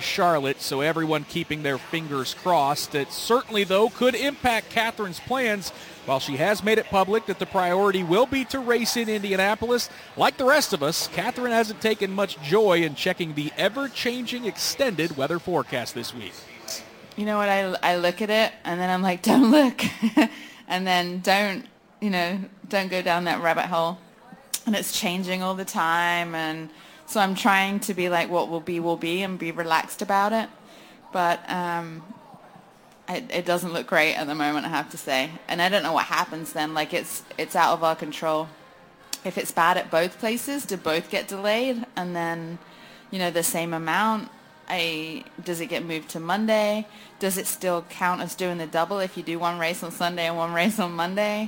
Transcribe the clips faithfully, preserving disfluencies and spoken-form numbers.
Charlotte, so everyone keeping their fingers crossed. It certainly, though, could impact Catherine's plans. While she has made it public that the priority will be to race in Indianapolis, like the rest of us, Catherine hasn't taken much joy in checking the ever-changing extended weather forecast this week. You know what, I, I look at it, and then I'm like, don't look. And then don't, you know, don't go down that rabbit hole. And it's changing all the time, and so I'm trying to be like, what will be, will be, and be relaxed about it. But um, it, it doesn't look great at the moment, I have to say. And I don't know what happens then. Like, it's it's out of our control. If it's bad at both places, do both get delayed? And then, you know, the same amount? I, does it get moved to Monday? Does it still count as doing the double if you do one race on Sunday and one race on Monday?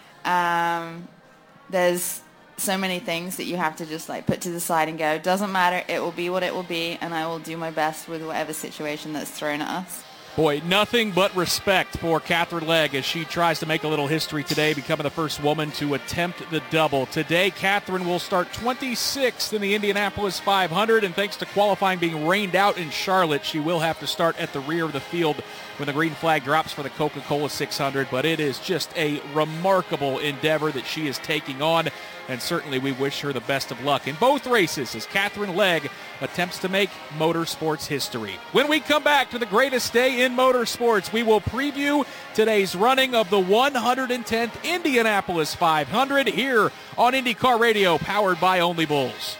Um, there's so many things that you have to just like put to the side and go, doesn't matter, it will be what it will be, and I will do my best with whatever situation that's thrown at us. Boy, nothing but respect for Catherine Legge as she tries to make a little history today, becoming the first woman to attempt the double. Today, Catherine will start twenty-sixth in the Indianapolis five hundred, and thanks to qualifying being rained out in Charlotte, she will have to start at the rear of the field when the green flag drops for the Coca-Cola six hundred. But it is just a remarkable endeavor that she is taking on, and certainly we wish her the best of luck in both races as Catherine Legge attempts to make motorsports history. When we come back to the greatest day in motorsports, we will preview today's running of the one hundred tenth Indianapolis five hundred here on IndyCar Radio, powered by Only Bulls.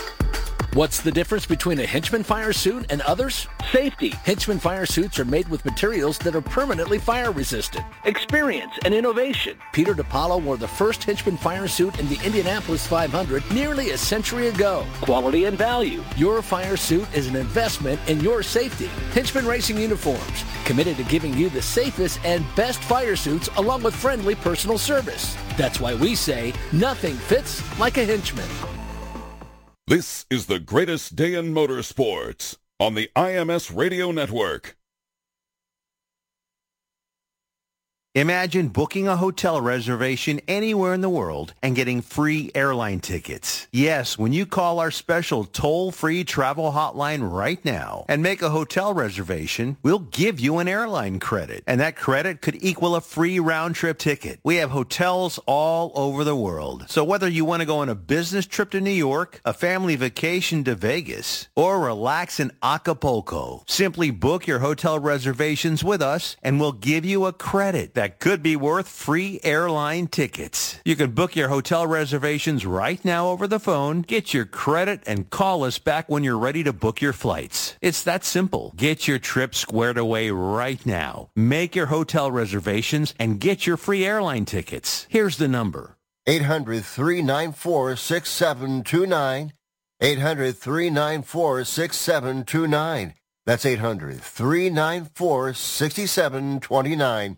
What's the difference between a Hinchman fire suit and others? Safety. Hinchman fire suits are made with materials that are permanently fire resistant. Experience and innovation. Peter DiPaolo wore the first Hinchman fire suit in the Indianapolis five hundred nearly a century ago. Quality and value. Your fire suit is an investment in your safety. Hinchman Racing Uniforms, committed to giving you the safest and best fire suits along with friendly personal service. That's why we say nothing fits like a Hinchman. This is the greatest day in motorsports on the I M S Radio Network. Imagine booking a hotel reservation anywhere in the world and getting free airline tickets. Yes, when you call our special toll-free travel hotline right now and make a hotel reservation, we'll give you an airline credit, and that credit could equal a free round-trip ticket. We have hotels all over the world, so whether you want to go on a business trip to New York, a family vacation to Vegas, or relax in Acapulco, simply book your hotel reservations with us and we'll give you a credit that could be worth free airline tickets. You can book your hotel reservations right now over the phone, get your credit, and call us back when you're ready to book your flights. It's that simple. Get your trip squared away right now. Make your hotel reservations and get your free airline tickets. Here's the number. eight hundred, three nine four, six seven two nine. eight hundred, three nine four, six seven two nine. That's eight hundred, three nine four, six seven two nine.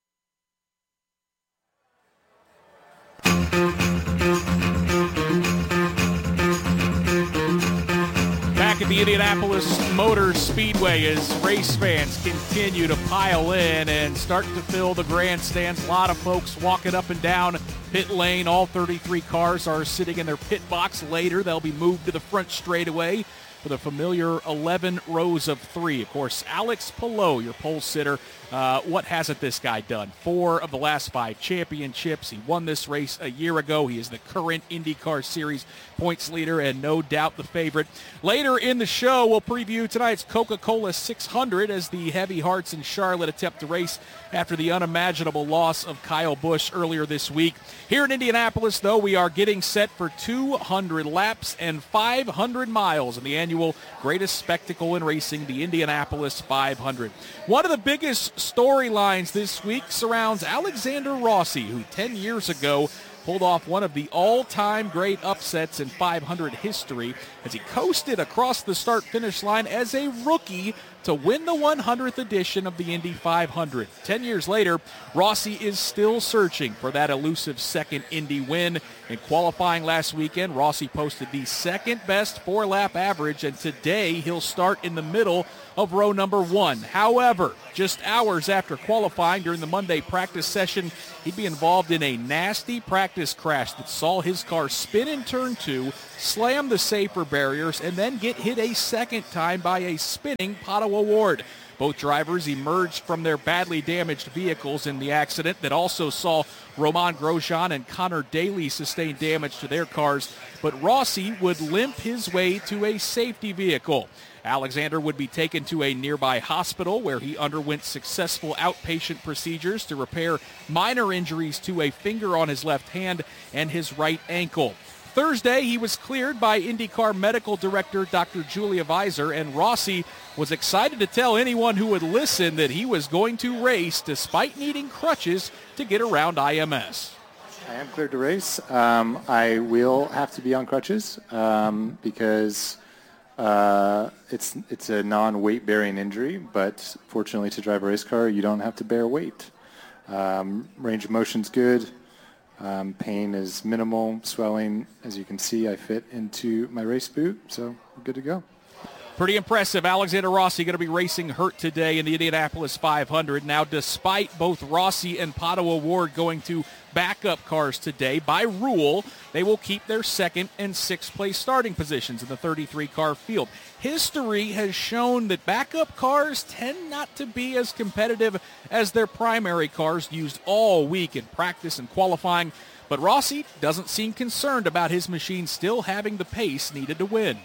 Back at the Indianapolis Motor Speedway as race fans continue to pile in and start to fill the grandstands. A lot of folks walking up and down pit lane. All thirty-three cars are sitting in their pit box. Later, they'll be moved to the front straightaway for the familiar eleven rows of three. Of course, Alex Palou, your pole sitter. Uh, what hasn't this guy done? Four of the last five championships. He won this race a year ago. He is the current IndyCar Series points leader and no doubt the favorite. Later in the show, we'll preview tonight's Coca-Cola six hundred as the Heavy Hearts in Charlotte attempt to race after the unimaginable loss of Kyle Busch earlier this week. Here in Indianapolis, though, we are getting set for two hundred laps and five hundred miles in the annual greatest spectacle in racing, the Indianapolis five hundred. One of the biggest storylines this week surrounds Alexander Rossi, who ten years ago pulled off one of the all-time great upsets in five hundred history as he coasted across the start-finish line as a rookie to win the one hundredth edition of the Indy five hundred. Ten years later, Rossi is still searching for that elusive second Indy win. In qualifying last weekend, Rossi posted the second-best four-lap average, and today he'll start in the middle of row number one. However, just hours after qualifying during the Monday practice session, he'd be involved in a nasty practice practice crash that saw his car spin in turn two, slam the safer barriers, and then get hit a second time by a spinning Pato O'Ward. Both drivers emerged from their badly damaged vehicles in the accident that also saw Romain Grosjean and Connor Daly sustain damage to their cars, but Rossi would limp his way to a safety vehicle. Alexander would be taken to a nearby hospital where he underwent successful outpatient procedures to repair minor injuries to a finger on his left hand and his right ankle. Thursday, he was cleared by IndyCar medical director Doctor Julia Visor, and Rossi was excited to tell anyone who would listen that he was going to race despite needing crutches to get around I M S. I am cleared to race. Um, I will have to be on crutches um, because uh, it's it's a non-weight-bearing injury, but fortunately to drive a race car, you don't have to bear weight. Um, range of motion's good. Um, pain is minimal. Swelling, as you can see, I fit into my race boot, so we're good to go. Pretty impressive. Alexander Rossi going to be racing hurt today in the Indianapolis five hundred. Now, despite both Rossi and Pato O'Ward going to backup cars today, by rule, they will keep their second and sixth place starting positions in the thirty-three car field. History has shown that backup cars tend not to be as competitive as their primary cars used all week in practice and qualifying, but Rossi doesn't seem concerned about his machine still having the pace needed to win.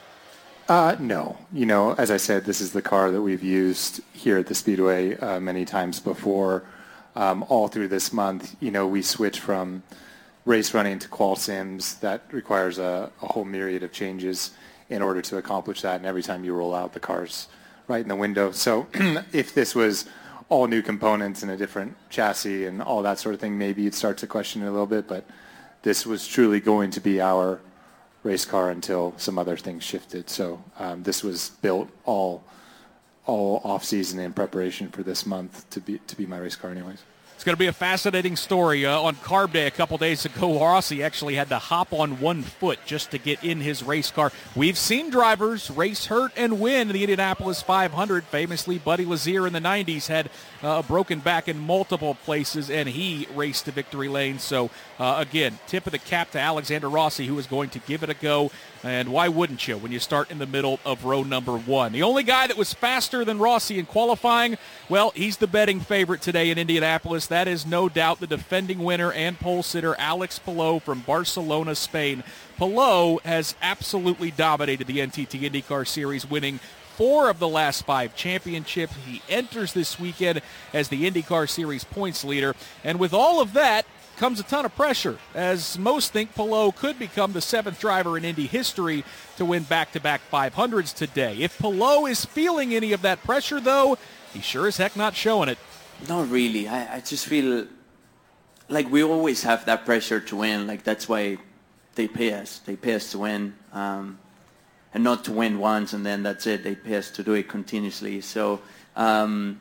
Uh, no. You know, as I said, this is the car that we've used here at the Speedway uh, many times before. Um, all through this month, you know, we switch from race running to qual sims. That requires a, a whole myriad of changes in order to accomplish that. And every time you roll out, the car's right in the window. So if this was all new components and a different chassis and all that sort of thing, maybe you'd start to question it a little bit. But this was truly going to be our race car until some other things shifted. So um, this was built all all off season in preparation for this month to be to be my race car anyways. It's going to be a fascinating story. Uh, on Carb Day a couple days ago, Rossi actually had to hop on one foot just to get in his race car. We've seen drivers race hurt and win the Indianapolis five hundred. Famously, Buddy Lazier in the nineties had uh, a broken back in multiple places, and he raced to victory lane. So, uh, again, tip of the cap to Alexander Rossi, who is going to give it a go. And why wouldn't you when you start in the middle of row number one? The only guy that was faster than Rossi in qualifying, well, he's the betting favorite today in Indianapolis. That is no doubt the defending winner and pole sitter Alex Palou from Barcelona, Spain. Palou has absolutely dominated the N T T IndyCar Series, winning four of the last five championships. He enters this weekend as the IndyCar Series points leader. And with all of that comes a ton of pressure, as most think Palou could become the seventh driver in Indy history to win back-to-back five hundreds today. If Palou is feeling any of that pressure, though, he's sure as heck not showing it. Not really. I, I just feel like we always have that pressure to win. Like, that's why they pay us. They pay us to win, um, and not to win once and then that's it. They pay us to do it continuously. So, um,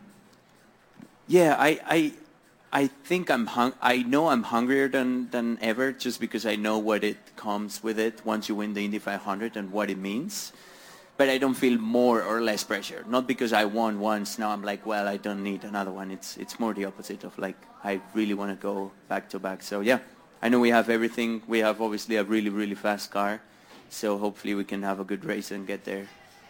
yeah, I... I I think I'm hung- I know I'm hungrier than, than ever, just because I know what it comes with it once you win the Indy five hundred and what it means. But I don't feel more or less pressure. Not because I won once, now I'm like, well, I don't need another one. It's it's more the opposite of like, I really want to go back to back. So yeah, I know we have everything. We have obviously a really, really fast car. So hopefully we can have a good race and get there.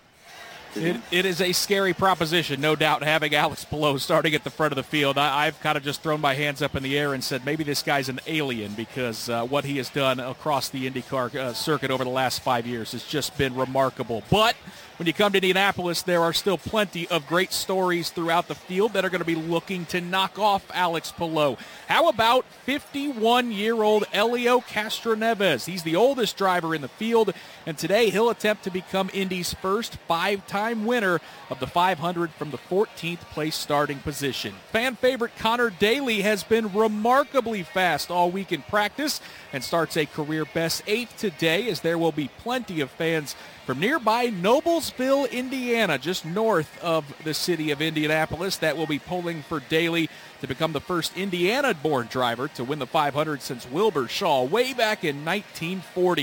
It, it is a scary proposition, no doubt, having Alex Palou starting at the front of the field. I, I've kind of just thrown my hands up in the air and said maybe this guy's an alien, because uh, what he has done across the IndyCar uh, circuit over the last five years has just been remarkable. But when you come to Indianapolis, there are still plenty of great stories throughout the field that are going to be looking to knock off Alex Palou. How about fifty-one-year-old Helio Castroneves? He's the oldest driver in the field, and today he'll attempt to become Indy's first five-time winner of the five hundred from the fourteenth place starting position. Fan favorite Connor Daly has been remarkably fast all week in practice and starts a career best eighth today, as there will be plenty of fans from nearby Noblesville, Indiana, just north of the city of Indianapolis, that will be pulling for Daly to become the first Indiana-born driver to win the five hundred since Wilbur Shaw way back in nineteen forty.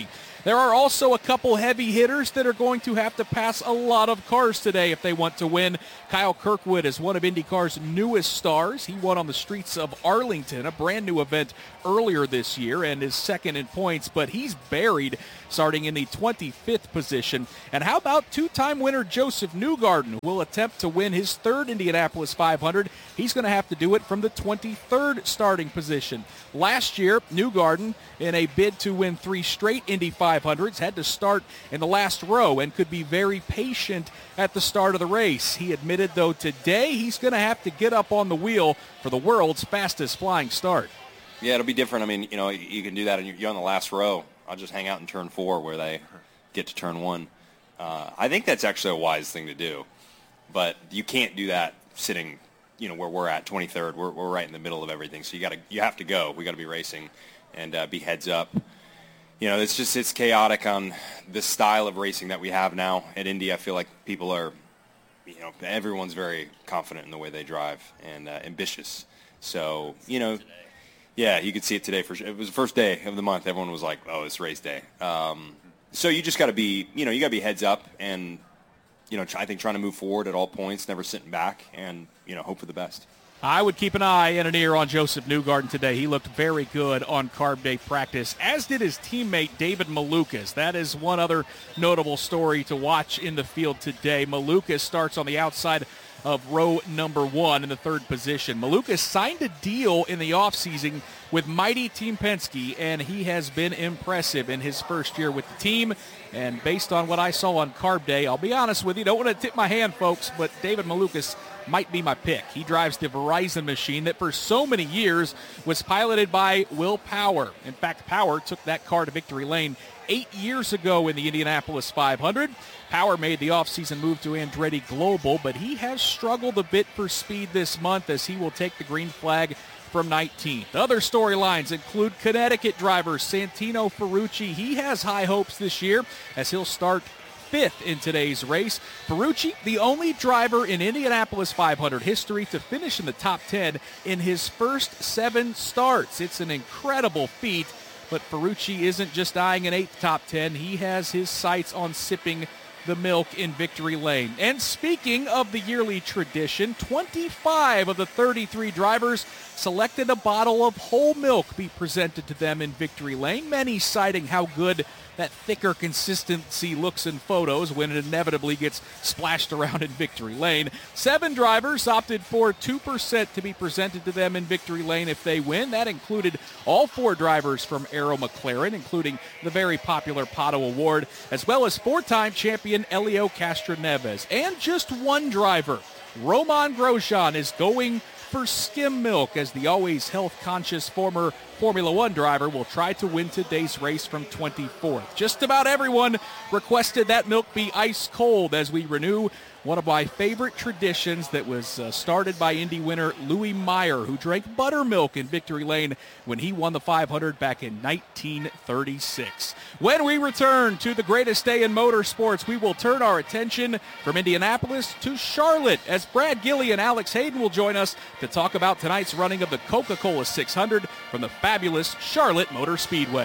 There are also a couple heavy hitters that are going to have to pass a lot of cars today if they want to win. Kyle Kirkwood is one of IndyCar's newest stars. He won on the streets of Arlington, a brand new event earlier this year, and is second in points, but he's buried starting in the twenty-fifth position. And how about two-time winner Joseph Newgarden, who will attempt to win his third Indianapolis five hundred. He's going to have to do it from the twenty-third starting position. Last year, Newgarden, in a bid to win three straight Indy five hundreds, had to start in the last row and could be very patient at the start of the race. He admitted, though, today he's going to have to get up on the wheel for the world's fastest flying start. Yeah, it'll be different. I mean, you know, you can do that, and you're on the last row. I'll just hang out in turn four where they get to turn one. Uh, I think that's actually a wise thing to do, but you can't do that sitting, you know, where we're at, twenty-third. We're we're right in the middle of everything, so you got to you have to go. We got to be racing and uh, be heads up. You know, it's just it's chaotic on this style of racing that we have now at Indy. I feel like people are, you know, everyone's very confident in the way they drive and uh, ambitious. So, you know. Yeah, you could see it today. For sure. It was the first day of the month. Everyone was like, "Oh, it's race day." Um, so you just got to be, you know, you got to be heads up, and you know, I think trying to move forward at all points, never sitting back, and you know, hope for the best. I would keep an eye and an ear on Joseph Newgarden today. He looked very good on Carb Day practice, as did his teammate David Malukas. That is one other notable story to watch in the field today. Malukas starts on the outside of row number one in the third position. Malukas signed a deal in the offseason with Mighty Team Penske, and he has been impressive in his first year with the team. And based on what I saw on Carb Day, I'll be honest with you, don't want to tip my hand, folks, but David Malukas might be my pick. He drives the Verizon machine that for so many years was piloted by Will Power. In fact, Power took that car to victory lane eight years ago in the Indianapolis five hundred. Power made the offseason move to Andretti Global, but he has struggled a bit for speed this month as he will take the green flag from nineteenth. Other storylines include Connecticut driver Santino Ferrucci. He has high hopes this year as he'll start fifth in today's race. Ferrucci, the only driver in Indianapolis five hundred history to finish in the top ten in his first seven starts. It's an incredible feat, but Ferrucci isn't just eyeing an eighth top ten. He has his sights on sipping the milk in victory lane. And speaking of the yearly tradition, twenty-five of the thirty-three drivers selected a bottle of whole milk be presented to them in victory lane, many citing how good that thicker consistency looks in photos when it inevitably gets splashed around in victory lane. Seven drivers opted for two percent to be presented to them in victory lane if they win. That included all four drivers from Arrow McLaren, including the very popular Pato Award, as well as four-time champion Elio Castroneves. And just one driver, Romain Grosjean, is going for skim milk as the always health-conscious former Formula One driver will try to win today's race from twenty-fourth. Just about everyone requested that milk be ice cold as we renew one of my favorite traditions that was uh, started by Indy winner Louis Meyer, who drank buttermilk in victory lane when he won the five hundred back in nineteen thirty-six. When we return to the greatest day in motorsports, we will turn our attention from Indianapolis to Charlotte as Brad Gilley and Alex Hayden will join us to talk about tonight's running of the Coca-Cola six hundred from the fabulous Charlotte Motor Speedway.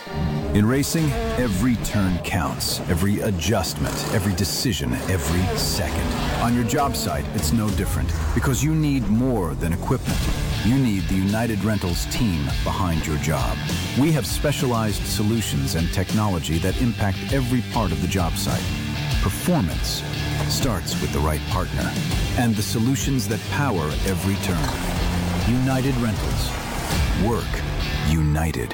In racing, every turn counts, every adjustment, every decision, every second. On your job site, it's no different because you need more than equipment. You need the United Rentals team behind your job. We have specialized solutions and technology that impact every part of the job site. Performance starts with the right partner and the solutions that power every turn. United Rentals. Work united.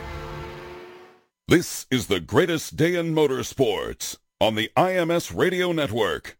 This is the greatest day in motorsports on the I M S Radio Network.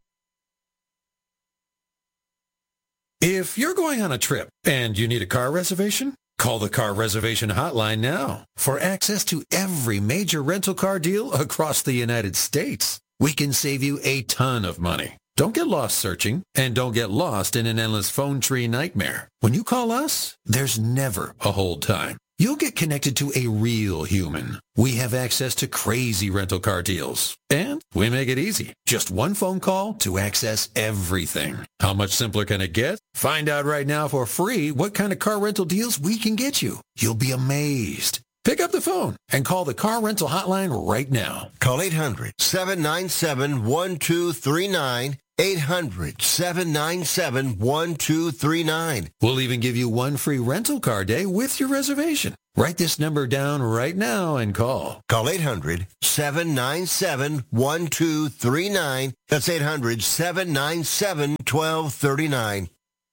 If you're going on a trip and you need a car reservation, call the car reservation hotline now for access to every major rental car deal across the United States. We can save you a ton of money. Don't get lost searching, and don't get lost in an endless phone tree nightmare. When you call us, there's never a hold time. You'll get connected to a real human. We have access to crazy rental car deals. And we make it easy. Just one phone call to access everything. How much simpler can it get? Find out right now for free what kind of car rental deals we can get you. You'll be amazed. Pick up the phone and call the car rental hotline right now. Call eight hundred, seven nine seven, one two three nine. eight hundred, seven nine seven, one two three nine. We'll even give you one free rental car day with your reservation. Write this number down right now and call. Call eight hundred, seven nine seven, one two three nine. That's eight hundred, seven nine seven, one two three nine.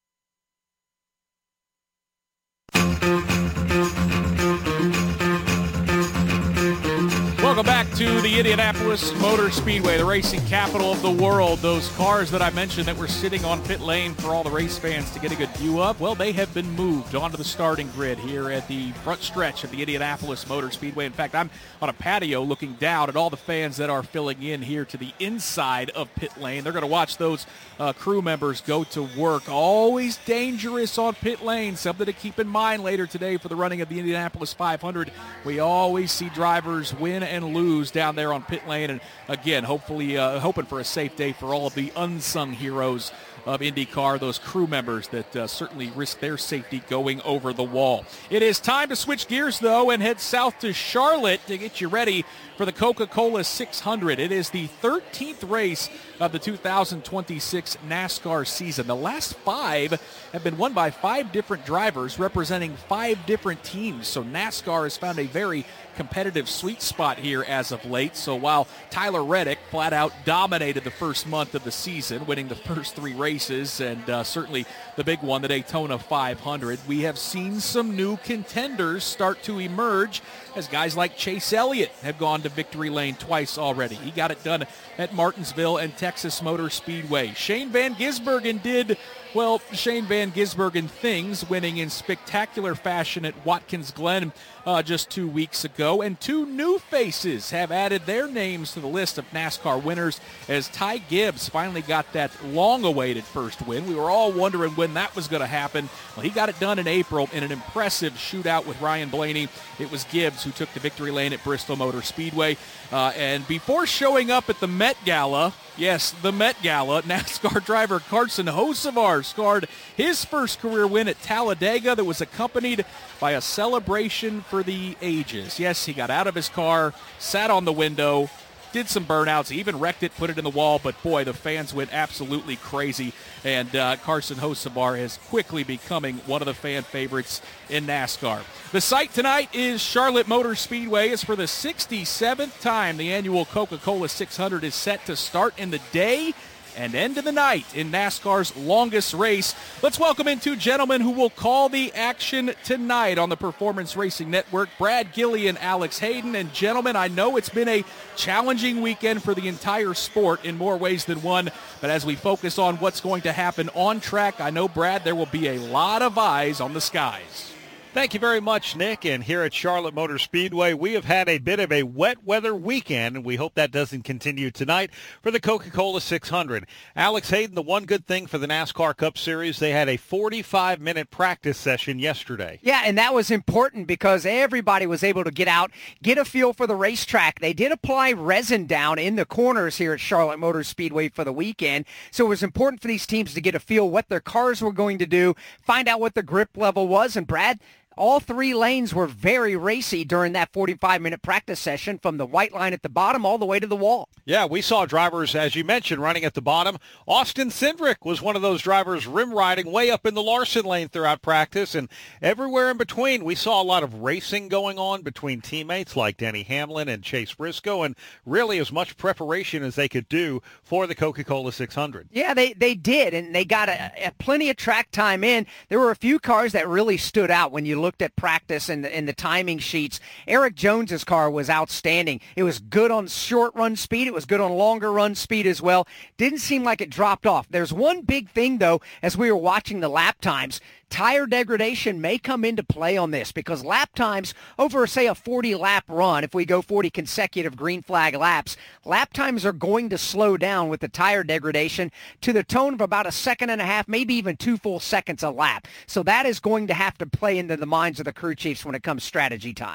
Welcome back to the Indianapolis Motor Speedway, the racing capital of the world. Those cars that I mentioned that were sitting on pit lane for all the race fans to get a good view of, well, they have been moved onto the starting grid here at the front stretch of the Indianapolis Motor Speedway. In fact, I'm on a patio looking down at all the fans that are filling in here to the inside of pit lane. They're going to watch those uh, crew members go to work. Always dangerous on pit lane, something to keep in mind later today for the running of the Indianapolis five hundred. We always see drivers win and lose down there on pit lane, and again, hopefully uh, hoping for a safe day for all of the unsung heroes of IndyCar, those crew members that uh, certainly risk their safety going over the wall. It is time to switch gears, though, and head south to Charlotte to get you ready for the Coca-Cola six hundred. It is the thirteenth race of the two thousand twenty-six NASCAR season. The last five have been won by five different drivers representing five different teams. So NASCAR has found a very competitive sweet spot here as of late. So while Tyler Reddick flat out dominated the first month of the season, winning the first three races and uh, certainly the big one, the Daytona five hundred, we have seen some new contenders start to emerge as guys like Chase Elliott have gone to victory lane twice already. He got it done at Martinsville and Texas Motor Speedway. Shane Van Gisbergen did, well, Shane Van Gisbergen things, winning in spectacular fashion at Watkins Glen uh, just two weeks ago. And two new faces have added their names to the list of NASCAR winners as Ty Gibbs finally got that long-awaited first win. We were all wondering when that was going to happen. Well, he got it done in April in an impressive shootout with Ryan Blaney. It was Gibbs who took the victory lane at Bristol Motor Speedway. Uh, and before showing up at the Met Gala, yes, the Met Gala, NASCAR driver Carson Hocevar scored his first career win at Talladega that was accompanied by a celebration for the ages. Yes, he got out of his car, sat on the window, did some burnouts, he even wrecked it, put it in the wall, but boy, the fans went absolutely crazy, and uh, Carson Hocevar is quickly becoming one of the fan favorites in NASCAR. The site tonight is Charlotte Motor Speedway. It's for the sixty-seventh time the annual Coca-Cola six hundred is set to start in the day and end of the night in NASCAR's longest race. Let's welcome in two gentlemen who will call the action tonight on the Performance Racing Network, Brad Gilly and Alex Hayden. And gentlemen, I know it's been a challenging weekend for the entire sport in more ways than one, but as we focus on what's going to happen on track, I know, Brad, there will be a lot of eyes on the skies. Thank you very much, Nick. And here at Charlotte Motor Speedway, we have had a bit of a wet weather weekend, and we hope that doesn't continue tonight for the Coca-Cola six hundred. Alex Hayden, the one good thing for the NASCAR Cup Series, they had a forty-five minute practice session yesterday. Yeah, and that was important because everybody was able to get out, get a feel for the racetrack. They did apply resin down in the corners here at Charlotte Motor Speedway for the weekend, so it was important for these teams to get a feel what their cars were going to do, find out what the grip level was, and Brad, all three lanes were very racy during that forty-five minute practice session from the white line at the bottom all the way to the wall. Yeah, we saw drivers, as you mentioned, running at the bottom. Austin Cindric was one of those drivers rim riding way up in the Larson lane throughout practice, and everywhere in between we saw a lot of racing going on between teammates like Denny Hamlin and Chase Briscoe, and really as much preparation as they could do for the Coca-Cola six hundred. Yeah, they, they did, and they got a, a plenty of track time in. There were a few cars that really stood out when you look looked at practice and the, and the timing sheets. Eric Jones's car was outstanding. It was good on short run speed. It was good on longer run speed as well. Didn't seem like it dropped off. There's one big thing, though, as we were watching the lap times. Tire degradation may come into play on this because lap times over, say, a forty-lap run, if we go forty consecutive green flag laps, lap times are going to slow down with the tire degradation to the tone of about a second and a half, maybe even two full seconds a lap. So that is going to have to play into the minds of the crew chiefs when it comes strategy time.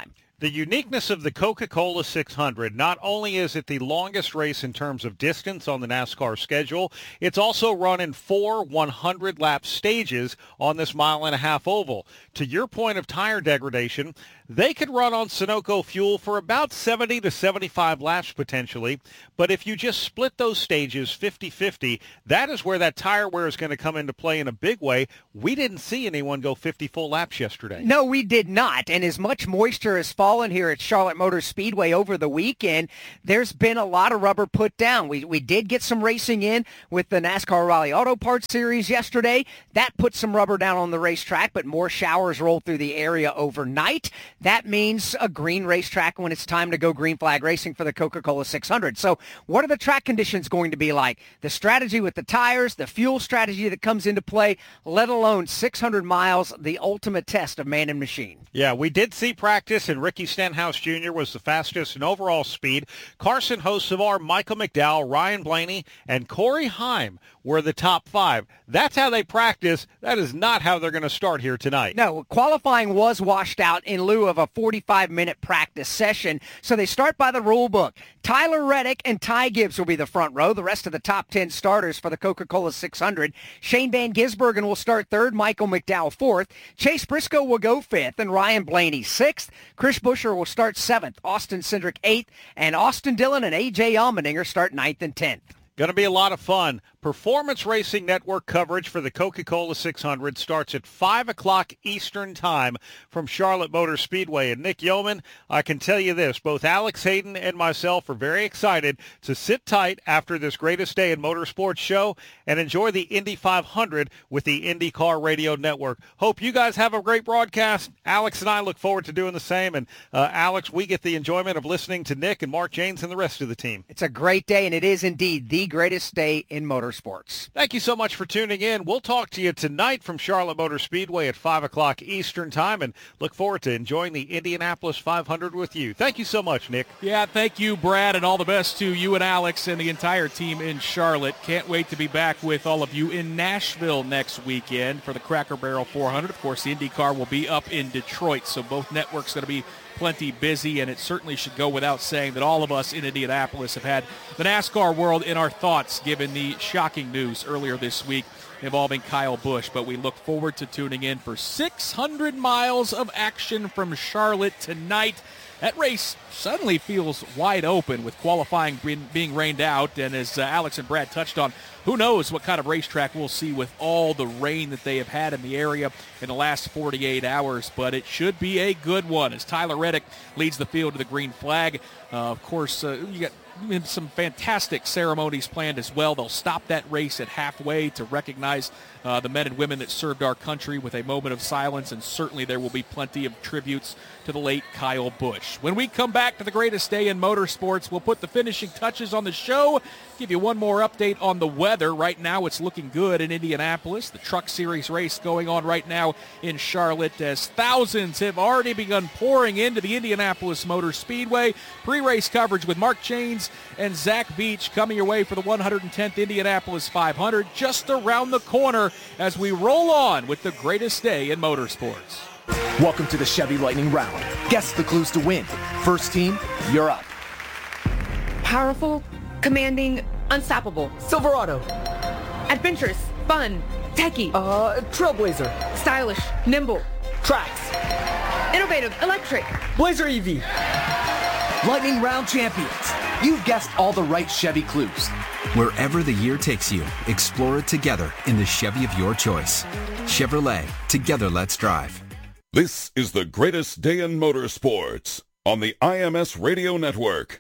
The uniqueness of the Coca-Cola six hundred, not only is it the longest race in terms of distance on the NASCAR schedule, it's also run in four hundred-lap stages on this mile and a half oval. To your point of tire degradation, they could run on Sunoco fuel for about seventy to seventy-five laps potentially, but if you just split those stages fifty-fifty, that is where that tire wear is going to come into play in a big way. We didn't see anyone go fifty full laps yesterday. No, we did not, and as much moisture has fallen here at Charlotte Motor Speedway over the weekend, there's been a lot of rubber put down. We we did get some racing in with the NASCAR Raleigh Auto Parts Series yesterday. That put some rubber down on the racetrack, but more showers rolled through the area overnight. That means a green racetrack when it's time to go green flag racing for the Coca-Cola six hundred. So what are the track conditions going to be like? The strategy with the tires, the fuel strategy that comes into play, let alone six hundred miles, the ultimate test of man and machine. Yeah, we did see practice, and Ricky Stenhouse Junior was the fastest in overall speed. Carson Hocevar, Michael McDowell, Ryan Blaney, and Corey Heim were the top five. That's how they practice. That is not how they're going to start here tonight. No, qualifying was washed out in lieu of a forty-five minute practice session, so they start by the rule book. Tyler Reddick and Ty Gibbs will be the front row, the rest of the top ten starters for the Coca-Cola six hundred. Shane Van Gisbergen will start third, Michael McDowell fourth. Chase Briscoe will go fifth, and Ryan Blaney sixth. Chris Buescher will start seventh, Austin Cindric eighth, and Austin Dillon and A J Allmendinger start ninth and tenth. Going to be a lot of fun. Performance Racing Network coverage for the Coca-Cola six hundred starts at five o'clock Eastern Time from Charlotte Motor Speedway. And Nick Yeoman, I can tell you this, both Alex Hayden and myself are very excited to sit tight after this Greatest Day in Motorsports show and enjoy the Indy five hundred with the IndyCar Radio Network. Hope you guys have a great broadcast. Alex and I look forward to doing the same. And uh, Alex, we get the enjoyment of listening to Nick and Mark Janes and the rest of the team. It's a great day, and it is indeed the greatest day in motorsports. Thank you so much for tuning in. We'll talk to you tonight from Charlotte Motor Speedway at five o'clock Eastern Time, and look forward to enjoying the Indianapolis five hundred with you. Thank you so much, Nick. Yeah, thank you, Brad, and all the best to you and Alex and the entire team in Charlotte. Can't wait to be back with all of you in Nashville next weekend for the Cracker Barrel four hundred. Of course, the IndyCar will be up in Detroit, so both networks going to be plenty busy, and it certainly should go without saying that all of us in Indianapolis have had the NASCAR world in our thoughts given the shocking news earlier this week involving Kyle Busch. But we look forward to tuning in for six hundred miles of action from Charlotte tonight. That race suddenly feels wide open with qualifying being rained out, and as uh, Alex and Brad touched on, who knows what kind of racetrack we'll see with all the rain that they have had in the area in the last forty-eight hours, but it should be a good one as Tyler Reddick leads the field to the green flag. Uh, of course, uh, you got some fantastic ceremonies planned as well. They'll stop that race at halfway to recognize uh, the men and women that served our country with a moment of silence, and certainly there will be plenty of tributes to the late Kyle Busch. When we come back to the greatest day in motorsports, we'll put the finishing touches on the show, give you one more update on the weather. Right now it's looking good in Indianapolis. The Truck Series race going on right now in Charlotte as thousands have already begun pouring into the Indianapolis Motor Speedway. Pre-race coverage with Mark Janes and Zach Beach coming your way for the one hundred tenth Indianapolis five hundred just around the corner as we roll on with the greatest day in motorsports. Welcome to the Chevy Lightning Round. Guess the clues to win. First team, you're up. Powerful, commanding, unstoppable. Silverado. Adventurous, fun, techie. Uh, Trailblazer. Stylish, nimble. Trax. Innovative, electric. Blazer E V. Lightning Round champions. You've guessed all the right Chevy clues. Wherever the year takes you, explore it together in the Chevy of your choice. Chevrolet, together let's drive. This is the greatest day in motorsports on the I M S Radio Network.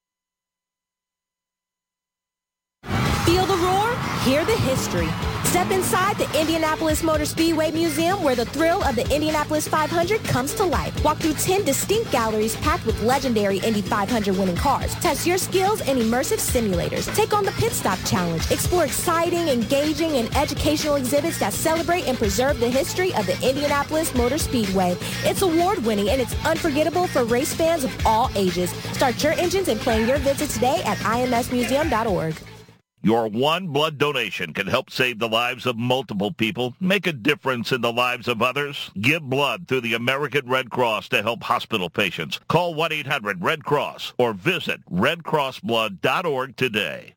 Feel the roar? Hear the history. Step inside the Indianapolis Motor Speedway Museum where the thrill of the Indianapolis five hundred comes to life. Walk through ten distinct galleries packed with legendary Indy five hundred winning cars. Test your skills in immersive simulators. Take on the Pit Stop Challenge. Explore exciting, engaging, and educational exhibits that celebrate and preserve the history of the Indianapolis Motor Speedway. It's award-winning and it's unforgettable for race fans of all ages. Start your engines and plan your visit today at I M S museum dot org. Your one blood donation can help save the lives of multiple people, make a difference in the lives of others. Give blood through the American Red Cross to help hospital patients. Call one eight hundred red cross or visit red cross blood dot org today.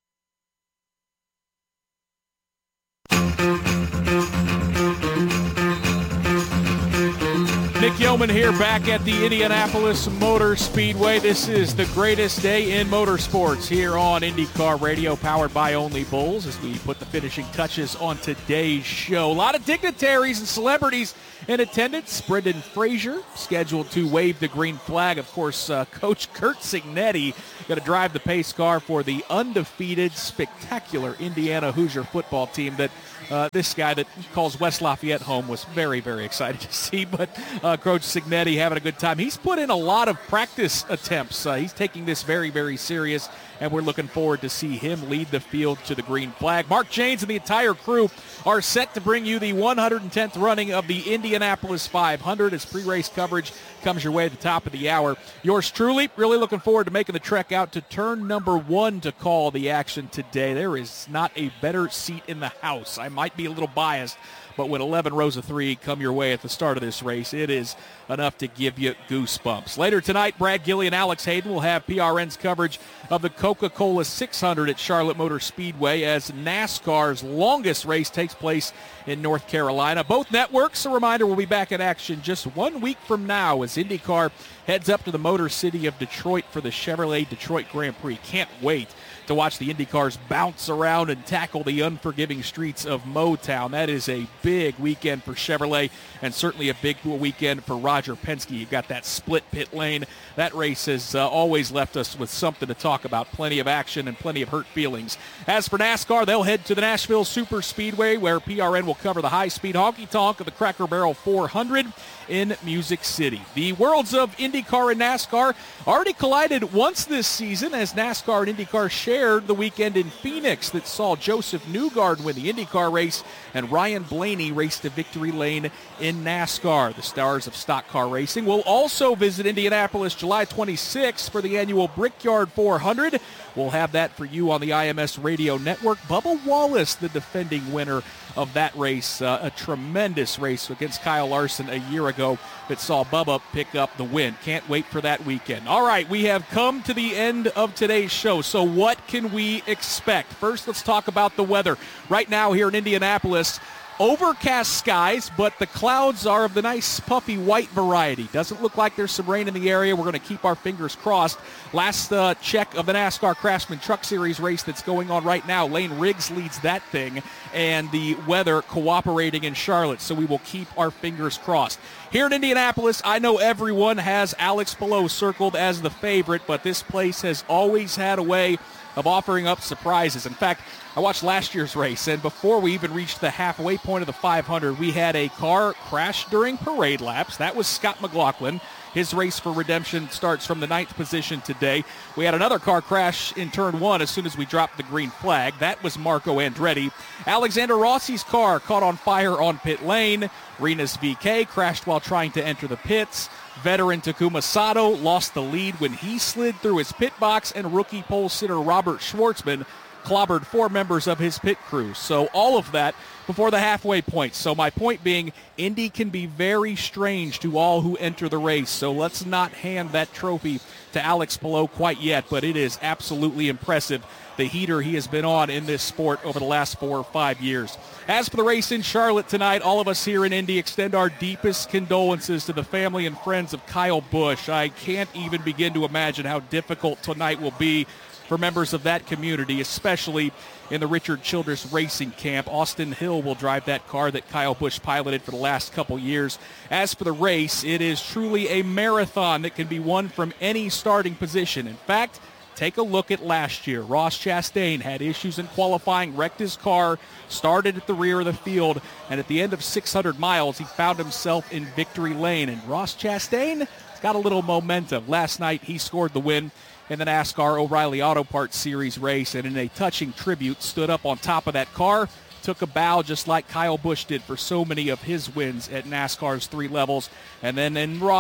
Nick Yeoman here back at the Indianapolis Motor Speedway. This is the greatest day in motorsports here on IndyCar Radio, powered by Only Bulls, as we put the finishing touches on today's show. A lot of dignitaries and celebrities in attendance. Brendan Fraser scheduled to wave the green flag. Of course, uh, Coach Kurt Cignetti going to drive the pace car for the undefeated, spectacular Indiana Hoosier football team that uh, this guy that calls West Lafayette home was very, very excited to see. But uh, Coach Cignetti having a good time. He's put in a lot of practice attempts. Uh, he's taking this very, very serious, and we're looking forward to see him lead the field to the green flag. Mark Janes and the entire crew are set to bring you the one hundred tenth running of the Indianapolis five hundred as pre-race coverage comes your way at the top of the hour. Yours truly, really looking forward to making the trek out to turn number one to call the action today. There is not a better seat in the house. I might be a little biased, but when eleven rows of three come your way at the start of this race, it is enough to give you goosebumps. Later tonight, Brad Gilly and Alex Hayden will have P R N's coverage of the Coca-Cola six hundred at Charlotte Motor Speedway as NASCAR's longest race takes place in North Carolina. Both networks, a reminder, will be back in action just one week from now as IndyCar heads up to the Motor City of Detroit for the Chevrolet Detroit Grand Prix. Can't wait to watch the IndyCars bounce around and tackle the unforgiving streets of Motown. That is a big weekend for Chevrolet and certainly a big weekend for Roger Penske. You've got that split pit lane. That race has uh, always left us with something to talk about. Plenty of action and plenty of hurt feelings. As for NASCAR, they'll head to the Nashville Super Speedway where P R N will cover the high-speed honky-tonk of the Cracker Barrel four hundred in Music City. The worlds of IndyCar and NASCAR already collided once this season as NASCAR and IndyCar shared the weekend in Phoenix that saw Joseph Newgarden win the IndyCar race and Ryan Blaney race to victory lane in NASCAR. The stars of stock car racing will also visit Indianapolis July twenty-sixth for the annual Brickyard four hundred. We'll have that for you on the I M S Radio Network. Bubba Wallace, the defending winner of that race, uh, a tremendous race against Kyle Larson a year ago that saw Bubba pick up the win. Can't wait for that weekend. All right, we have come to the end of today's show, so what can we expect? First, let's talk about the weather. Right now here in Indianapolis, overcast skies, but the clouds are of the nice puffy white variety. Doesn't look like there's some rain in the area. We're going to keep our fingers crossed. Last uh, check of the NASCAR Craftsman Truck Series race that's going on right now. Lane Riggs leads that thing, and the weather cooperating in Charlotte, so we will keep our fingers crossed. Here in Indianapolis, I know everyone has Alex Palou circled as the favorite, but this place has always had a way of offering up surprises. In fact, I watched last year's race, and before we even reached the halfway point of the five hundred, we had a car crash during parade laps. That was Scott McLaughlin. His race for redemption starts from the ninth position today. We had another car crash in turn one as soon as we dropped the green flag. That was Marco Andretti. Alexander Rossi's car caught on fire on pit lane. Rinus V K crashed while trying to enter the pits. Veteran Takuma Sato lost the lead when he slid through his pit box, and rookie pole sitter Robert Schwartzman clobbered four members of his pit crew. So all of that before the halfway point. So my point being, Indy can be very strange to all who enter the race. So let's not hand that trophy to Alex Palou quite yet, but it is absolutely impressive, the heater he has been on in this sport over the last four or five years. As for the race in Charlotte tonight, all of us here in Indy extend our deepest condolences to the family and friends of Kyle Busch. I can't even begin to imagine how difficult tonight will be for members of that community, especially in the Richard Childress Racing Camp. Austin Hill will drive that car that Kyle Busch piloted for the last couple years. As for the race, it is truly a marathon that can be won from any starting position. In fact, take a look at last year. Ross Chastain had issues in qualifying, wrecked his car, started at the rear of the field, and at the end of six hundred miles, he found himself in victory lane. And Ross Chastain got a little momentum. Last night, he scored the win in the NASCAR O'Reilly Auto Parts Series race, and in a touching tribute, stood up on top of that car, took a bow just like Kyle Busch did for so many of his wins at NASCAR's three levels. And then in Ross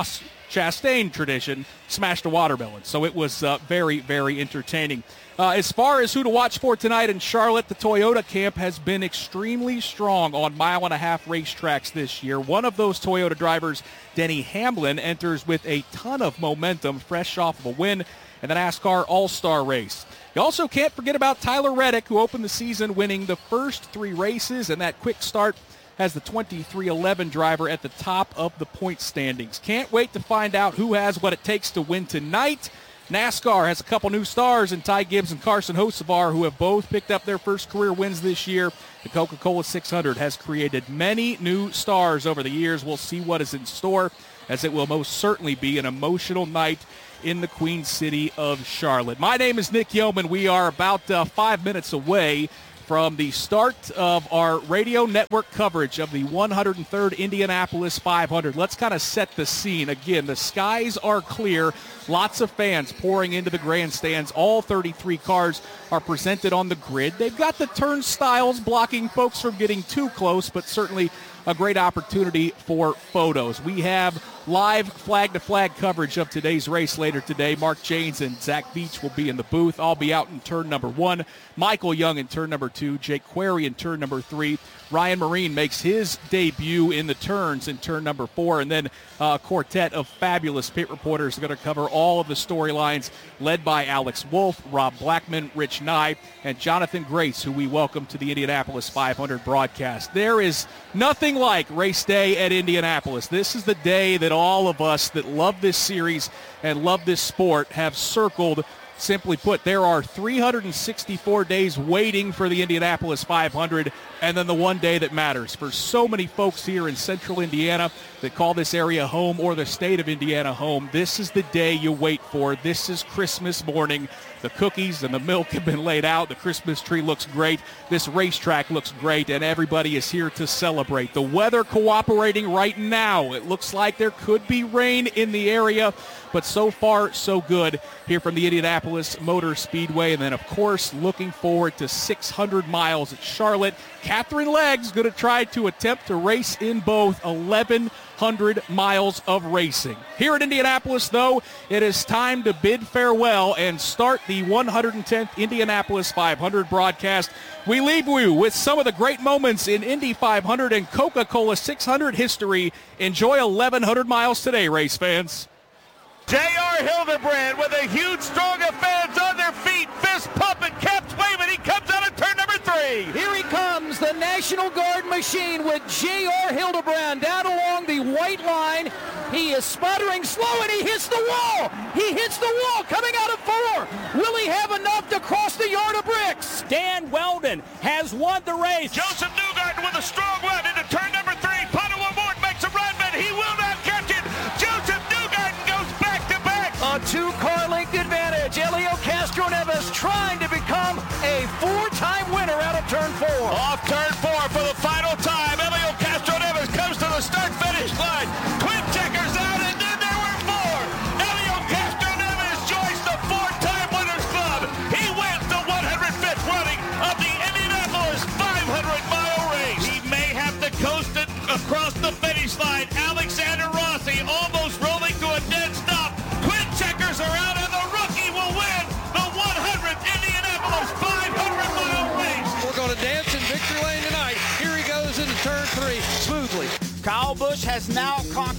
Chastain tradition, smashed a watermelon. So it was uh, very, very entertaining. Uh, as far as who to watch for tonight in Charlotte, the Toyota camp has been extremely strong on mile-and-a-half racetracks this year. One of those Toyota drivers, Denny Hamlin, enters with a ton of momentum, fresh off of a win in the NASCAR All-Star race. You also can't forget about Tyler Reddick, who opened the season winning the first three races, and that quick start has the twenty-three eleven driver at the top of the point standings. Can't wait to find out who has what it takes to win tonight. NASCAR has a couple new stars in Ty Gibbs and Carson Hocevar, who have both picked up their first career wins this year. The Coca-Cola six hundred has created many new stars over the years. We'll see what is in store, as it will most certainly be an emotional night in the Queen City of Charlotte. My name is Nick Yeoman. We are about uh, five minutes away from the start of our radio network coverage of the one hundred third Indianapolis five hundred. Let's kind of set the scene. Again, the skies are clear. Lots of fans pouring into the grandstands. All thirty-three cars are presented on the grid. They've got the turnstiles blocking folks from getting too close, but certainly a great opportunity for photos. We have live flag-to-flag coverage of today's race later today. Mark Janes and Zach Beach will be in the booth. I'll be out in turn number one. Michael Young in turn number two. Jake Query in turn number three. Ryan Marine makes his debut in the turns in turn number four. And then uh, a quartet of fabulous pit reporters are going to cover all of the storylines, led by Alex Wolf, Rob Blackman, Rich Nye, and Jonathan Grace, who we welcome to the Indianapolis five hundred broadcast. There is nothing like race day at Indianapolis. This is the day that all of us that love this series and love this sport have circled. Simply put, there are three hundred sixty-four days waiting for the Indianapolis five hundred, and then the one day that matters. For so many folks here in central Indiana that call this area home or the state of Indiana home, this is the day you wait for. This is Christmas morning. The cookies and the milk have been laid out. The Christmas tree looks great. This racetrack looks great, and everybody is here to celebrate. The weather cooperating right now. It looks like there could be rain in the area, but so far, so good here from the Indianapolis Motor Speedway. And then, of course, looking forward to six hundred miles at Charlotte. Catherine Legg's going to try to attempt to race in both eleven hundred miles of racing. Here at Indianapolis, though, it is time to bid farewell and start the one hundred tenth Indianapolis five hundred broadcast. We leave you with some of the great moments in Indy five hundred and Coca-Cola six hundred history. Enjoy eleven hundred miles today, race fans. J R. Hildebrand with a huge strong of fans on their feet, fist pumping, caps waving. He comes out of turn number three. Here he comes, the National Guard machine with J R. Hildebrand down along the white line. He is sputtering slow, and he hits the wall. He hits the wall coming out of four. Will he have enough to cross the yard of bricks? Dan Weldon has won the race. Joseph Newgarden with a strong run into turn number three. Padua Mort makes a run, but he will not catch it. Joseph Newgarden goes back to back. A two-car length advantage. Elio Castroneves trying to become a four-time winner out of turn four. Off turn four for the final time. Elio Castroneves comes to the start-finish line. Twin checkers out, and then there were four. Elio Castroneves joins the four-time Winners Club. He wins the one hundred fifth running of the Indianapolis five hundred mile race. He may have to coast it across the finish line. Alexander Rossi almost rolling to a dead stop. Twin checkers are out, and the rookie will win the one hundredth Indianapolis five hundred mile race. We're going to dance in victory lane tonight. Here he goes into turn three smoothly. Kyle Busch has now conquered